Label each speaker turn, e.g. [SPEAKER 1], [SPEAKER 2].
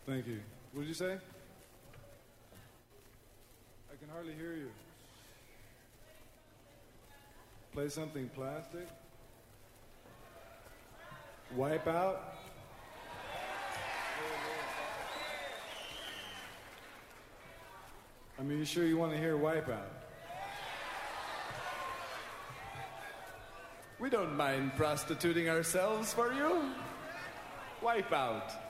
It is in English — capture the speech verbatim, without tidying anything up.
[SPEAKER 1] Thank you. What did you say? I can hardly hear you. Play something plastic? Wipe out? I mean, you sure you want to hear Wipeout?
[SPEAKER 2] We don't mind prostituting ourselves for you. Wipeout.